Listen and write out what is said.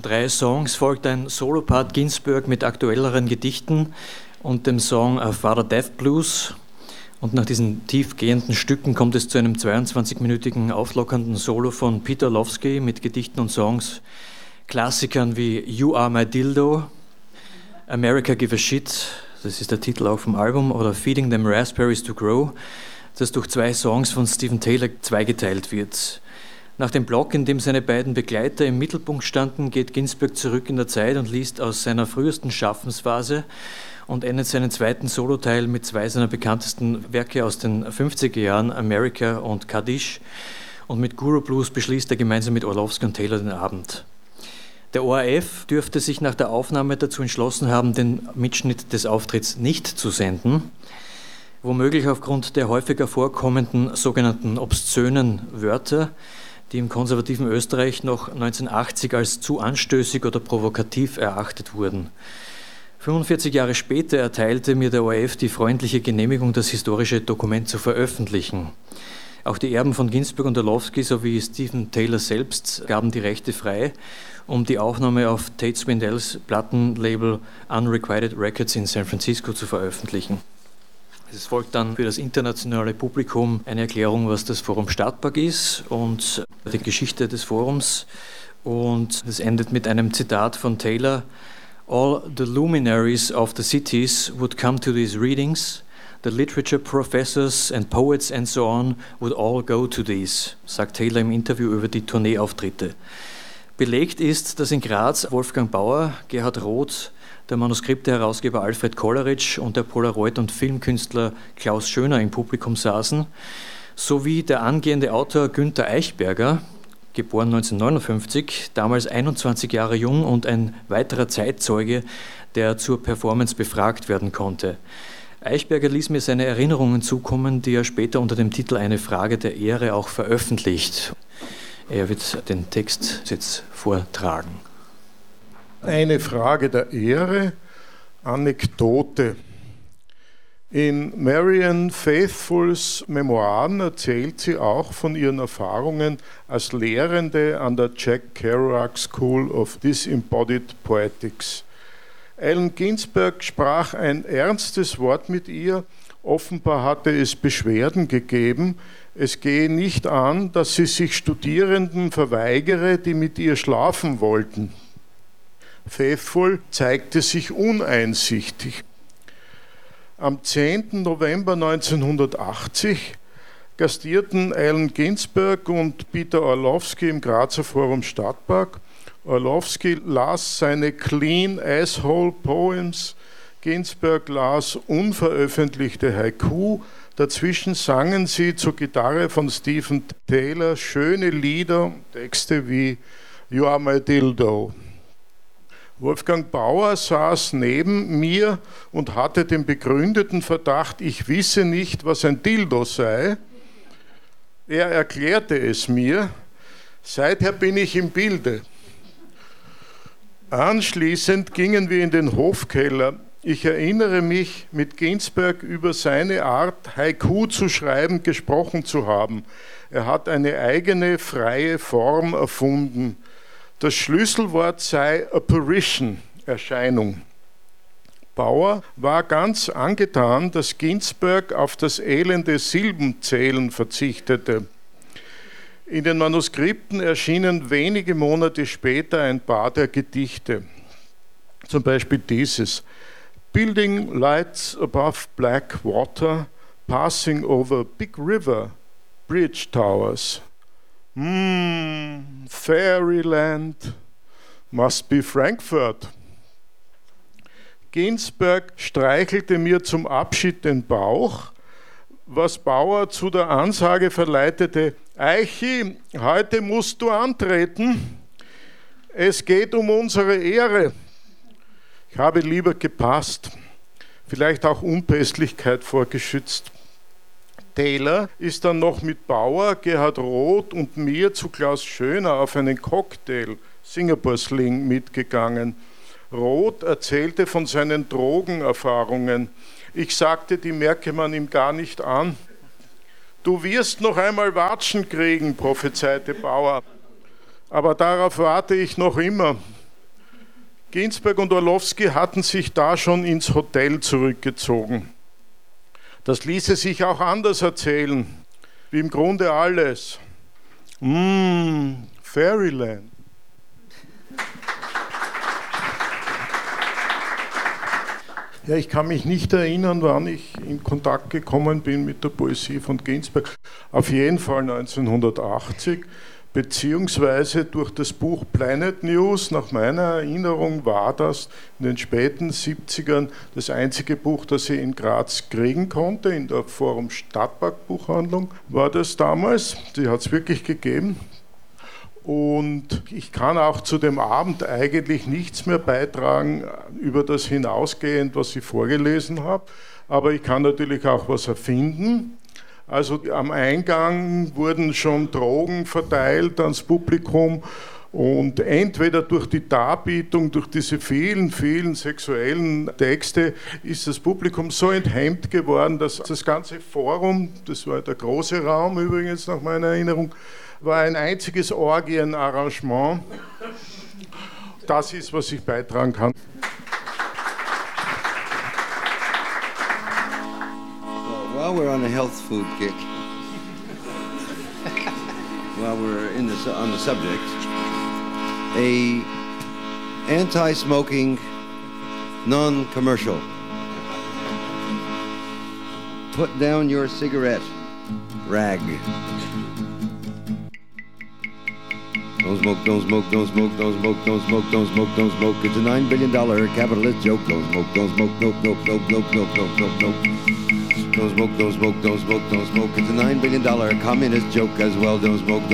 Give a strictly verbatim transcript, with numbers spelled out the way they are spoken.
drei Songs folgt ein Solopart Ginsberg mit aktuelleren Gedichten und dem Song Father Death Blues. Und nach diesen tiefgehenden Stücken kommt es zu einem zweiundzwanzigminütigen auflockernden Solo von Peter Orlowski mit Gedichten und Songs, Klassikern wie You Are My Dildo, America Give a Shit, das ist der Titel auch vom Album, oder Feeding Them Raspberries to Grow, das durch zwei Songs von Stephen Taylor zweigeteilt wird. Nach dem Block, in dem seine beiden Begleiter im Mittelpunkt standen, geht Ginsberg zurück in der Zeit und liest aus seiner frühesten Schaffensphase und endet seinen zweiten Soloteil mit zwei seiner bekanntesten Werke aus den fünfziger Jahren, America und Kaddish. Und mit Guru Blues beschließt er gemeinsam mit Orlowski und Taylor den Abend. Der O R F dürfte sich nach der Aufnahme dazu entschlossen haben, den Mitschnitt des Auftritts nicht zu senden, womöglich aufgrund der häufiger vorkommenden sogenannten obszönen Wörter, die im konservativen Österreich noch neunzehnhundertachtzig als zu anstößig oder provokativ erachtet wurden. fünfundvierzig Jahre später erteilte mir der O R F die freundliche Genehmigung, das historische Dokument zu veröffentlichen. Auch die Erben von Ginsberg und Orlowski sowie Stephen Taylor selbst gaben die Rechte frei, um die Aufnahme auf Tate Swindells Plattenlabel Unrequited Records in San Francisco zu veröffentlichen. Es folgt dann für das internationale Publikum eine Erklärung, was das Forum Stadtpark ist und die Geschichte des Forums. Und es endet mit einem Zitat von Taylor: All the luminaries of the cities would come to these readings. The literature professors and poets and so on would all go to these, sagt Taylor im Interview über die Tourneeauftritte. Belegt ist, dass in Graz Wolfgang Bauer, Gerhard Roth, der Manuskripte-Herausgeber Alfred Kollerich und der Polaroid- und Filmkünstler Klaus Schöner im Publikum saßen, sowie der angehende Autor Günther Eichberger, geboren neunzehnhundertneunundfünfzig, damals einundzwanzig Jahre jung und ein weiterer Zeitzeuge, der zur Performance befragt werden konnte. Eichberger ließ mir seine Erinnerungen zukommen, die er später unter dem Titel Eine Frage der Ehre auch veröffentlicht. Er wird den Text jetzt vortragen. Eine Frage der Ehre, Anekdote. In Marianne Faithfulls Memoiren erzählt sie auch von ihren Erfahrungen als Lehrende an der Jack Kerouac School of Disembodied Poetics. Allen Ginsberg sprach ein ernstes Wort mit ihr. Offenbar hatte es Beschwerden gegeben. Es gehe nicht an, dass sie sich Studierenden verweigere, die mit ihr schlafen wollten. Faithfull zeigte sich uneinsichtig. Am zehnten November neunzehnhundertachtzig gastierten Allen Ginsberg und Peter Orlowski im Grazer Forum Stadtpark. Orlowski las seine Clean Asshole Poems, Ginsberg las unveröffentlichte Haiku, dazwischen sangen sie zur Gitarre von Stephen Taylor schöne Lieder, Texte wie You Are My Dildo. Wolfgang Bauer saß neben mir und hatte den begründeten Verdacht, ich wisse nicht, was ein Dildo sei. Er erklärte es mir. Seither bin ich im Bilde. Anschließend gingen wir in den Hofkeller. Ich erinnere mich, mit Ginsberg über seine Art, Haiku zu schreiben, gesprochen zu haben. Er hat eine eigene, freie Form erfunden. Das Schlüsselwort sei Apparition, Erscheinung. Bauer war ganz angetan, dass Ginsberg auf das elende Silbenzählen verzichtete. In den Manuskripten erschienen wenige Monate später ein paar der Gedichte. Zum Beispiel dieses: Building lights above black water, passing over big river, bridge towers. Hmm, Fairyland, must be Frankfurt. Ginsberg streichelte mir zum Abschied den Bauch, was Bauer zu der Ansage verleitete: Eichi, heute musst du antreten. Es geht um unsere Ehre. Ich habe lieber gepasst, vielleicht auch Unpässlichkeit vorgeschützt. Taylor ist dann noch mit Bauer, Gerhard Roth und mir zu Klaus Schöner auf einen Cocktail, Singapore Sling, mitgegangen. Roth erzählte von seinen Drogenerfahrungen. Ich sagte, die merke man ihm gar nicht an. Du wirst noch einmal Watschen kriegen, prophezeite Bauer. Aber darauf warte ich noch immer. Ginsberg und Orlowski hatten sich da schon ins Hotel zurückgezogen. Das ließe sich auch anders erzählen, wie im Grunde alles. Mmh, Fairyland. Ja, ich kann mich nicht erinnern, wann ich in Kontakt gekommen bin mit der Poesie von Ginsberg. Auf jeden Fall neunzehnhundertachtzig, beziehungsweise durch das Buch Planet News. Nach meiner Erinnerung war das in den späten siebzigern das einzige Buch, das ich in Graz kriegen konnte. In der Forum Stadtpark Buchhandlung war das damals. Die hat es wirklich gegeben. Und ich kann auch zu dem Abend eigentlich nichts mehr beitragen über das hinausgehend, was ich vorgelesen habe. Aber ich kann natürlich auch was erfinden. Also am Eingang wurden schon Drogen verteilt ans Publikum. Und entweder durch die Darbietung, durch diese vielen, vielen sexuellen Texte ist das Publikum so enthemmt geworden, dass das ganze Forum, das war der große Raum übrigens nach meiner Erinnerung, war ein einziges Orgienarrangement. Das ist, was ich beitragen kann. Well, while we're on a health food kick, while we're in this, on the subject, a anti-smoking, non-commercial. Put down your cigarette, rag. Don't smoke, don't smoke, don't smoke, don't smoke, don't smoke, don't smoke, don't smoke. It's a nine billion dollars capitalist joke. Don't smoke, don't smoke, nope, nope, nope, nope, nope, nope, nope, nope. Don't smoke, don't smoke, don't smoke, don't smoke. It's a nine billion dollars communist joke as well. Don't smoke, don't